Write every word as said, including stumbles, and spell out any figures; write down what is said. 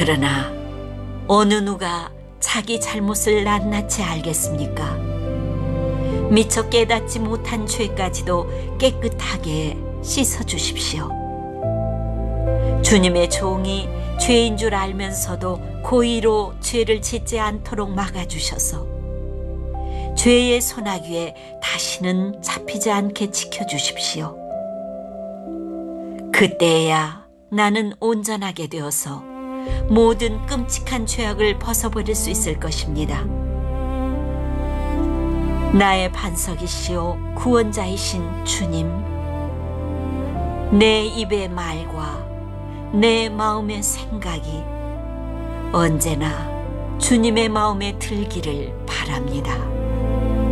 그러나 어느 누가 자기 잘못을 낱낱이 알겠습니까? 미처 깨닫지 못한 죄까지도 깨끗하게 씻어주십시오. 주님의 종이 죄인 줄 알면서도 고의로 죄를 짓지 않도록 막아주셔서 죄의 소나기에 다시는 잡히지 않게 지켜주십시오. 그때야 나는 온전하게 되어서 모든 끔찍한 죄악을 벗어버릴 수 있을 것입니다. 나의 반석이시오 구원자이신 주님, 내 입의 말과 내 마음의 생각이 언제나 주님의 마음에 들기를 바랍니다.